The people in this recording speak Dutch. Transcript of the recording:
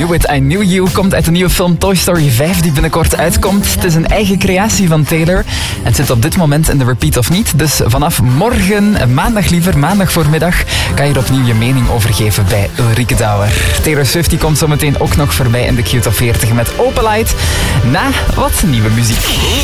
Do It, I Knew You komt uit de nieuwe film Toy Story 5 die binnenkort uitkomt. Het is een eigen creatie van Taylor. En het zit op dit moment in de repeat of niet. Dus vanaf morgen, maandag voormiddag, kan je er opnieuw je mening over geven bij Ulrike Douwer. Taylor Swift die komt zo meteen ook nog voorbij in de Q-top 40 met Open Light. Na wat nieuwe muziek.